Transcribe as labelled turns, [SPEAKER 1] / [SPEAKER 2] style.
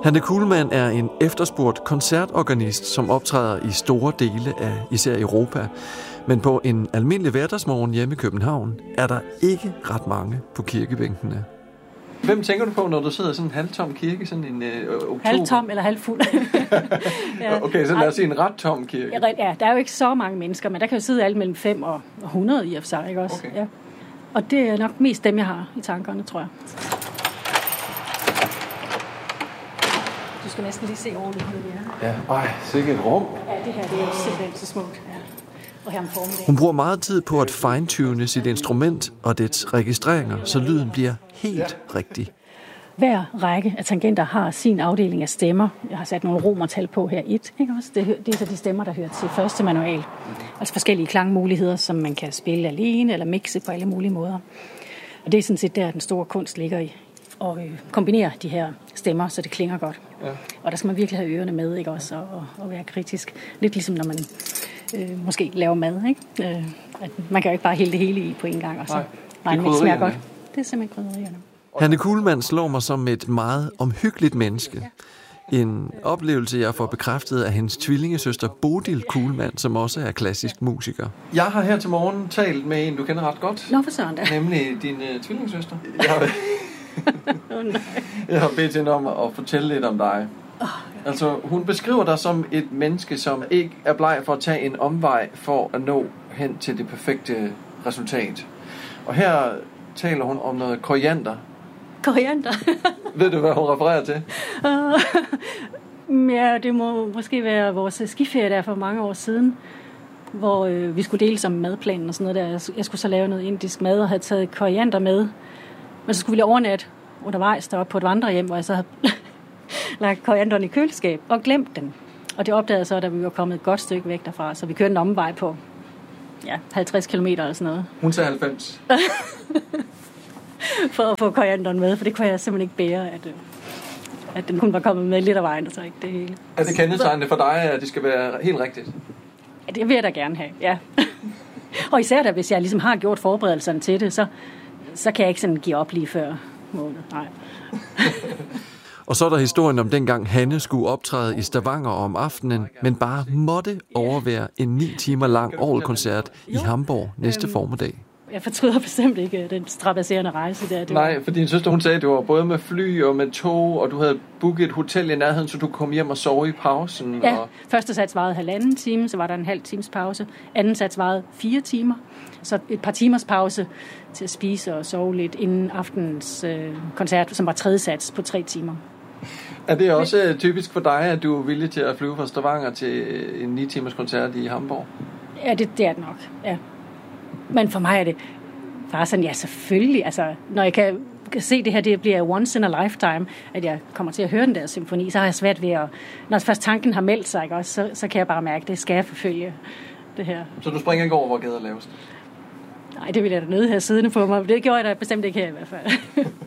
[SPEAKER 1] Hanne Kuhlmann er en efterspurgt koncertorganist, som optræder i store dele af især Europa. Men på en almindelig hverdagsmorgen hjemme i København er der ikke ret mange på kirkebænkene. Hvem tænker du på, når du sidder i sådan en halvtom kirke, sådan en oktober?
[SPEAKER 2] Halvtom eller halvfuld.
[SPEAKER 1] Ja. Okay, så lad os sige en ret tom kirke.
[SPEAKER 2] Ja, der er jo ikke så mange mennesker, men der kan jo sidde alt mellem 5 og 100 i og for sig, ikke også? Okay. Ja. Og det er nok mest dem, jeg har i tankerne, tror jeg. Du skal næsten lige se ordentligt på det, vi er.
[SPEAKER 1] Ja, sikke et rum.
[SPEAKER 2] Ja, det her det er jo simpelthen så smukt. Ja. Og her om formiddagen.
[SPEAKER 1] Hun bruger meget tid på at fine-tune sit instrument og dets registreringer, så lyden bliver helt rigtig.
[SPEAKER 2] Hver række af tangenter har sin afdeling af stemmer. Jeg har sat nogle romertal på her. Ikke også? Det er så de stemmer, der hører til første manual. Altså forskellige klangmuligheder, som man kan spille alene eller mixe på alle mulige måder. Og det er sådan set der, den store kunst ligger i. Og kombinere de her stemmer, så det klinger godt. Ja. Og der skal man virkelig have ørerne med, ikke også? Og være kritisk. Lidt ligesom når man måske laver mad, ikke? At man kan jo ikke bare hælde det hele i på en gang, og så det smager godt. Det er simpelthen krydderierne.
[SPEAKER 1] Hanne Kuhlmann slår mig som et meget omhyggeligt menneske. En oplevelse, jeg får bekræftet af hendes tvillingesøster Bodil Kuhlmann, som også er klassisk musiker. Jeg har her til morgen talt med en, du kender ret godt.
[SPEAKER 2] Nå, for søren da.
[SPEAKER 1] Nemlig din tvillingesøster. Jeg har bedt hende om at fortælle lidt om dig. Altså, hun beskriver dig som et menneske, som ikke er bleg for at tage en omvej for at nå hen til det perfekte resultat. Og her taler hun om noget koriander.
[SPEAKER 2] Koriander?
[SPEAKER 1] Ved du, hvad hun refererer til?
[SPEAKER 2] Ja, det må måske være vores skiferie der for mange år siden, hvor vi skulle dele som madplanen og sådan noget der. Jeg skulle så lave noget indisk mad og havde taget koriander med. Men så skulle vi lige overnatte undervejs deroppe på et vandrehjem, hvor jeg så havde lagt korianderen i køleskab og glemt den. Og det opdagede så, da vi var kommet et godt stykke væk derfra, så vi kørte en omvej på 50 kilometer eller sådan noget.
[SPEAKER 1] Hun sagde 90.
[SPEAKER 2] For at få korianderen med, for det kunne jeg simpelthen ikke bære, at den kun var kommet med lidt af vejen, og så ikke det hele.
[SPEAKER 1] Er det kendetegnende for dig, at det skal være helt rigtigt?
[SPEAKER 2] Ja, det vil jeg da gerne have, ja. Og især da, hvis jeg ligesom har gjort forberedelserne til det, så kan jeg ikke sådan give op lige før målet. Nej.
[SPEAKER 1] Og så er der historien om dengang Hanne skulle optræde i Stavanger om aftenen, men bare måtte overvære en 9 timer lang orgelkoncert i Hamburg næste formiddag.
[SPEAKER 2] Jeg fortryder bestemt ikke den strabasserende rejse der.
[SPEAKER 1] Nej, for din søster, hun sagde, at det var både med fly og med tog, og du havde booket et hotel i nærheden, så du kom hjem og sove i pausen.
[SPEAKER 2] Ja, første sats varede 1,5 time, så var der en halv times pause. Anden sats varede 4 timer, så et par timers pause til at spise og sove lidt inden aftenens koncert, som var tredje sats på 3 timer.
[SPEAKER 1] Er det også typisk for dig, at du er villig til at flyve fra Stavanger til en 9 timers koncert i Hamburg?
[SPEAKER 2] Ja, det er det nok, ja. Men for mig er det bare sådan, ja selvfølgelig, altså når jeg kan se det her, det bliver once in a lifetime, at jeg kommer til at høre den der symfoni, så har jeg svært ved at, når først tanken har meldt sig, ikke, også, så kan jeg bare mærke, det skal jeg forfølge det her.
[SPEAKER 1] Så du springer ikke over, hvor gader lavest?
[SPEAKER 2] Nej, det vil jeg da nødt her siddende på mig, det gjorde jeg da bestemt ikke her i hvert fald.